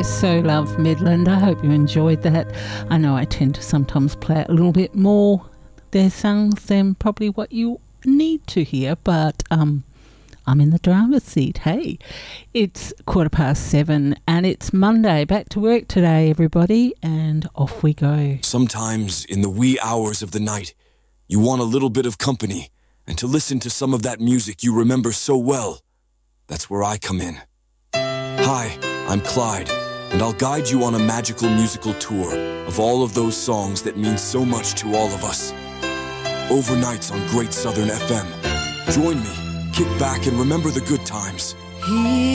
I so love Midland. I hope you enjoyed that. I know I tend to sometimes play it a little bit more, their songs, than probably what you need to hear, but I'm in the driver's seat. Hey, it's 7:15 and it's Monday. Back to work today, everybody, and off we go. Sometimes in the wee hours of the night, you want a little bit of company and to listen to some of that music you remember so well. That's where I come in. Hi, I'm Clyde, and I'll guide you on a magical musical tour of all of those songs that mean so much to all of us. Overnights on Great Southern FM. Join me, kick back, and remember the good times.